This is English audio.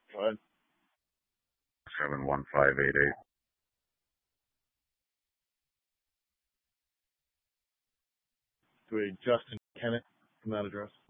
Go ahead. 71588. To a Justin Kennett from that address.